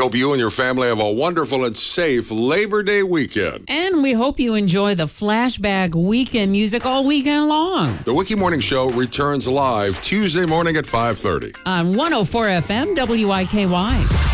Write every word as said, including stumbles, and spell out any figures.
hope you and your family have a wonderful and safe Labor Day weekend. And we hope you enjoy the Flashback Weekend music all weekend long. The Wiki Morning Show returns live Tuesday morning at five thirty. On one oh four F M W I K Y.